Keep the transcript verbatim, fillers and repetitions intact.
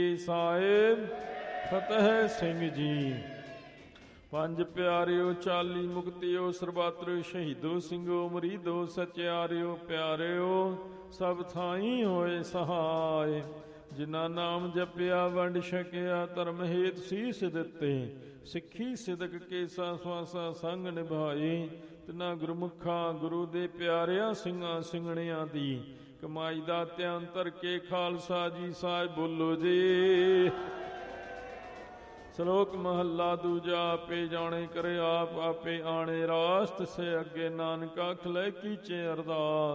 ਸਾਹਿਬ ਫਤਿਹ ਸਿੰਘ ਜੀ। ਪੰਜ ਪਿਆਰਿਓ ਚਾਲੀ ਮੁਕਤਿਓ ਸਰਬੱਤਰ ਸ਼ਹੀਦੋ ਸਿੰਘੋ ਮਰੀਦੋ ਸਚਿਆਰਿਓ ਪਿਆਰਿਓ ਸਭ ਥਾਈ ਹੋਏ ਸਹਾਏ। ਜਿਨ੍ਹਾਂ ਨਾਮ ਜਪਿਆ ਵੰਡ ਛਕਿਆ ਧਰਮ ਹੇਤ ਸੀਸ ਦਿੱਤੇ ਸਿੱਖੀ ਸਿਦਕ ਕੇਸਾ ਸਵਾਸਾ ਸੰਗ ਨਿਭਾਏ। ਤਿਨਾਂ ਗੁਰਮੁਖਾਂ ਗੁਰੂ ਦੇ ਪਿਆਰਿਆਂ ਸਿੰਘਾਂ ਸਿੰਘਣਿਆਂ ਦੀ ਕਮਾਈ ਦਾ ਧਿਆਨ ਧਰ ਕੇ ਖਾਲਸਾ ਜੀ ਸਾਹਿਬ ਬੋਲੋ ਜੀ। ਸ਼ਲੋਕ ਮਹੱਲਾ ਦੂਜਾ। ਆਪੇ ਜਾਣੇ ਕਰੇ ਆਪ ਆਪੇ ਆਣੇ ਰਾਸਤ ਸੇ ਅੱਗੇ ਨਾਨਕਾ ਖਲੇ ਕੀਚੇ ਅਰਦਾਸ।